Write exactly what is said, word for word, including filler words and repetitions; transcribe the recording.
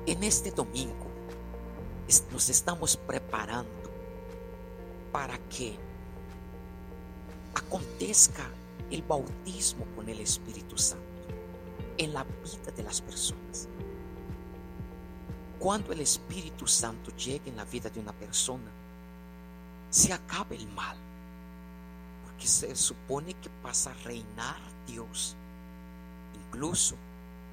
En este domingo nos estamos preparando para que acontezca el bautismo con el Espíritu Santo en la vida de las personas. Cuando el Espíritu Santo llegue en la vida de una persona, se acaba el mal, porque se supone que pasa a reinar Dios. Incluso